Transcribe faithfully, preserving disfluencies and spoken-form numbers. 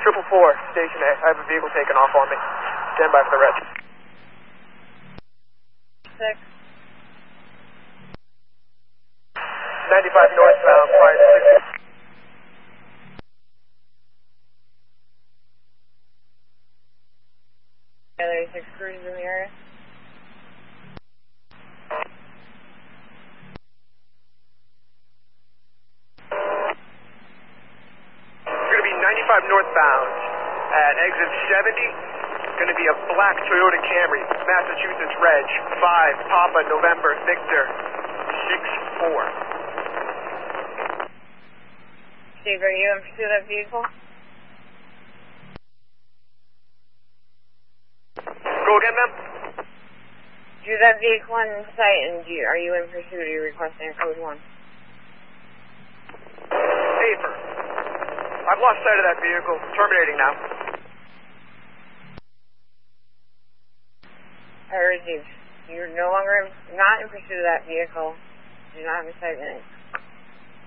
Triple four, Station A. I have a vehicle taken off on me. Stand by for the reg. Six. ninety-five northbound, prior to sixty. thirty-six cruises in the area. It's going to be ninety-five northbound at exit seventy. It's going to be a black Toyota Camry, Massachusetts reg, five Papa November Victor six four. Steve, are you in pursuit of that vehicle? Go again, ma'am? Do you have that vehicle in sight, and do you, are you in pursuit? Are you requesting a code one? Paper. I've lost sight of that vehicle. Terminating now. I received. You're no longer in, not in pursuit of that vehicle. You do not have a sight in it.